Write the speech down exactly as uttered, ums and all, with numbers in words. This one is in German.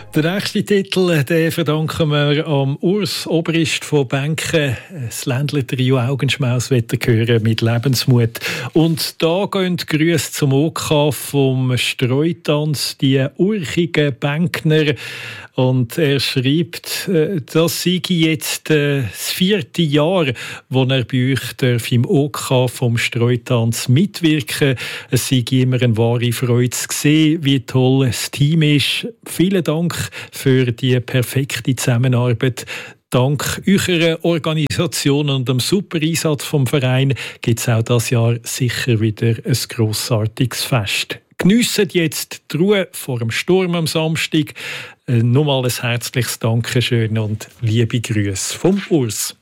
Der nächste Titel, den verdanken wir am Urs Obrist von Benken. Das Ländler-Trio Augenschmaus hören mit Lebensmut. Und da gehen die Grüße zum O K vom Streutanz, die urchigen Benkner. Und er schreibt, das sei jetzt das vierte Jahr, wo er bei euch darf im O K vom Streutanz mitwirken. Es sei immer eine wahre Freude zu sehen, wie toll das Team ist. Vielen Dank für die perfekte Zusammenarbeit. Dank eurer Organisation und dem super Einsatz vom Verein gibt es auch dieses Jahr sicher wieder ein grossartiges Fest. Geniessen jetzt die Ruhe vor dem Sturm am Samstag. Nochmal ein herzliches Dankeschön und liebe Grüße vom Urs.